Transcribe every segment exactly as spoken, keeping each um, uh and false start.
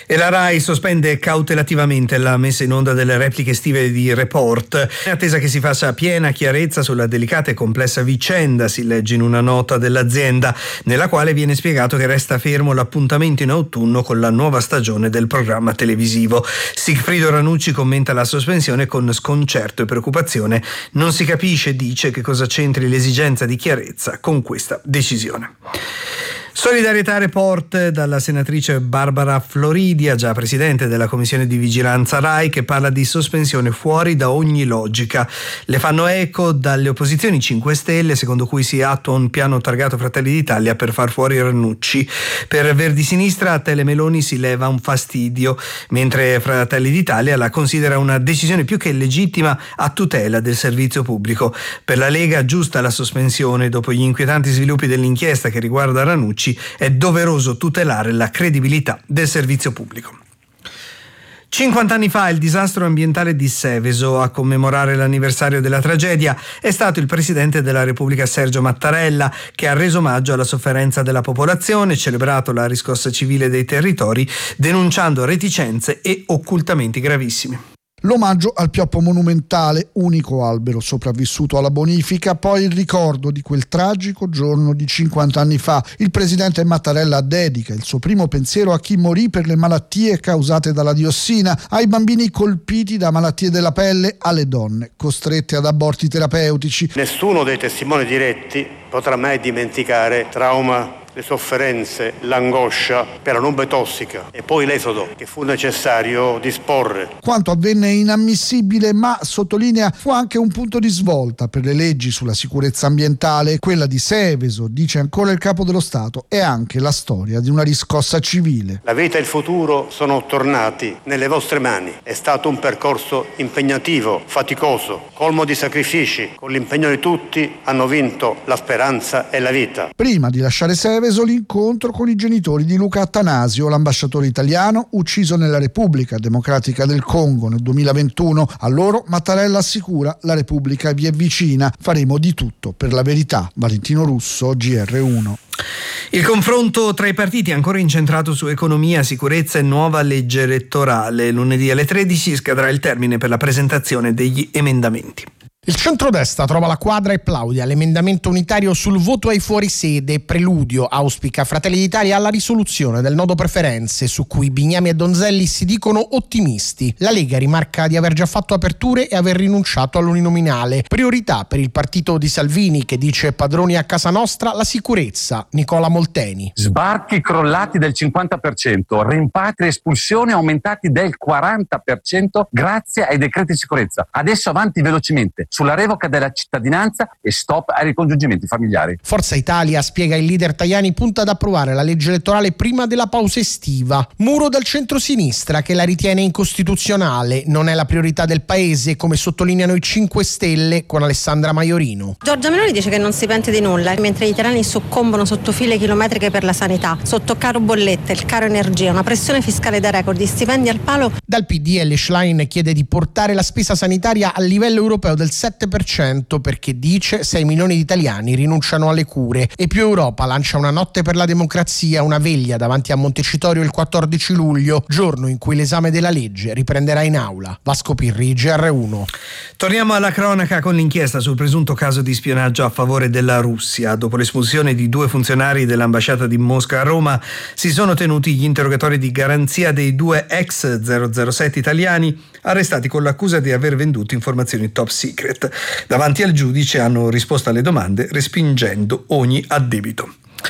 E la RAI sospende cautelativamente la messa in onda delle repliche estive di Report, in attesa che si faccia piena chiarezza sulla delicata e complessa vicenda, si legge in una nota dell'azienda, nella quale viene spiegato che resta fermo l'appuntamento in autunno con la nuova stagione del programma televisivo. Sigfrido Ranucci commenta la sospensione con sconcerto e preoccupazione. Non si capisce, dice, che cosa c'entri l'esigenza di chiarezza con questa decisione. Solidarietà Report dalla senatrice Barbara Floridia, già presidente della commissione di vigilanza RAI, che parla di sospensione fuori da ogni logica. Le fanno eco dalle opposizioni cinque Stelle, secondo cui si attua un piano targato Fratelli d'Italia per far fuori Ranucci. Per Verdi Sinistra a Tele Meloni si leva un fastidio, mentre Fratelli d'Italia la considera una decisione più che legittima a tutela del servizio pubblico. Per la Lega giusta la sospensione dopo gli inquietanti sviluppi dell'inchiesta che riguarda Ranucci. È doveroso tutelare la credibilità del servizio pubblico. cinquanta anni fa il disastro ambientale di Seveso. A commemorare l'anniversario della tragedia è stato il Presidente della Repubblica Sergio Mattarella, che ha reso omaggio alla sofferenza della popolazione, celebrato la riscossa civile dei territori, denunciando reticenze e occultamenti gravissimi. L'omaggio al pioppo monumentale, unico albero sopravvissuto alla bonifica, poi il ricordo di quel tragico giorno di cinquanta anni fa. Il presidente Mattarella dedica il suo primo pensiero a chi morì per le malattie causate dalla diossina, ai bambini colpiti da malattie della pelle, alle donne costrette ad aborti terapeutici. Nessuno dei testimoni diretti potrà mai dimenticare trauma, le sofferenze, l'angoscia per la nube tossica e poi l'esodo che fu necessario disporre. Quanto avvenne è inammissibile, ma sottolinea fu anche un punto di svolta per le leggi sulla sicurezza ambientale. Quella di Seveso, dice ancora il Capo dello Stato, è anche la storia di una riscossa civile. La vita e il futuro sono tornati nelle vostre mani. È stato un percorso impegnativo, faticoso, colmo di sacrifici. Con l'impegno di tutti hanno vinto la speranza e la vita. Prima di lasciare Seveso, l'incontro con i genitori di Luca Attanasio, l'ambasciatore italiano ucciso nella Repubblica Democratica del Congo nel duemilaventuno. A loro Mattarella assicura: la Repubblica vi è vicina, faremo di tutto per la verità. Valentino Russo, G R uno. Il confronto tra i partiti è ancora incentrato su economia, sicurezza e nuova legge elettorale. Lunedì alle tredici scadrà il termine per la presentazione degli emendamenti. Il centrodestra trova la quadra e plaude all'emendamento unitario sul voto ai fuorisede. Preludio, auspica Fratelli d'Italia, alla risoluzione del nodo preferenze, su cui Bignami e Donzelli si dicono ottimisti. La Lega rimarca di aver già fatto aperture e aver rinunciato all'uninominale. Priorità per il partito di Salvini, che dice padroni a casa nostra, la sicurezza. Nicola Molteni. Sbarchi crollati del cinquanta per cento, rimpatri e espulsioni aumentati del quaranta per cento grazie ai decreti di sicurezza. Adesso avanti velocemente sulla revoca della cittadinanza e stop ai ricongiungimenti familiari. Forza Italia, spiega il leader Tajani, punta ad approvare la legge elettorale prima della pausa estiva. Muro dal centrosinistra, che la ritiene incostituzionale. Non è la priorità del paese, come sottolineano i cinque Stelle con Alessandra Maiorino. Giorgia Meloni dice che non si pente di nulla, mentre gli italiani soccombono sotto file chilometriche per la sanità, sotto caro bollette, il caro energia, una pressione fiscale da record, di stipendi al palo. Dal P D L Schlein chiede di portare la spesa sanitaria al livello europeo del sette per cento, perché dice sei milioni di italiani rinunciano alle cure. E Più Europa lancia una notte per la democrazia, una veglia davanti a Montecitorio il quattordici luglio, giorno in cui l'esame della legge riprenderà in aula. Vasco Pirri, G R uno. Torniamo alla cronaca con l'inchiesta sul presunto caso di spionaggio a favore della Russia. Dopo l'espulsione di due funzionari dell'ambasciata di Mosca a Roma, si sono tenuti gli interrogatori di garanzia dei due ex zero zero sette italiani arrestati con l'accusa di aver venduto informazioni top secret. Davanti al giudice hanno risposto alle domande respingendo ogni addebito.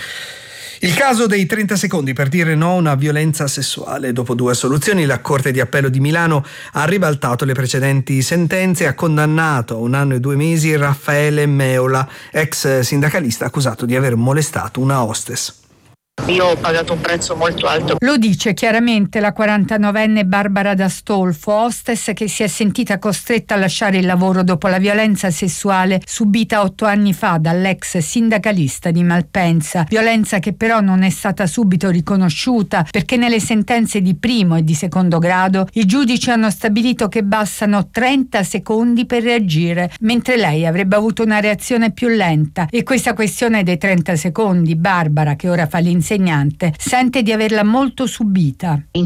Il caso dei trenta secondi per dire no a una violenza sessuale. Dopo due assoluzioni, la Corte di Appello di Milano ha ribaltato le precedenti sentenze e ha condannato a un anno e due mesi Raffaele Meola, ex sindacalista accusato di aver molestato una hostess. Io ho pagato un prezzo molto alto. Lo dice chiaramente la quarantanovenne Barbara D'Astolfo, hostess che si è sentita costretta a lasciare il lavoro dopo la violenza sessuale subita otto anni fa dall'ex sindacalista di Malpensa. Violenza che però non è stata subito riconosciuta, perché nelle sentenze di primo e di secondo grado i giudici hanno stabilito che bastano trenta secondi per reagire, mentre lei avrebbe avuto una reazione più lenta. E questa questione dei trenta secondi, Barbara, che ora fa l'insegnante, sente di averla molto subita. In